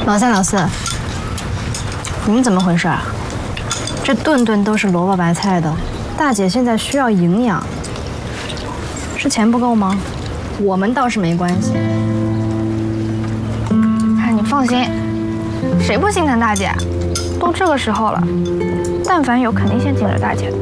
老三、老四，你们怎么回事啊？这顿顿都是萝卜白菜的，大姐现在需要营养，是钱不够吗？我们倒是没关系。 哎，你放心，谁不心疼大姐？都这个时候了，但凡有肯定先紧着大姐的。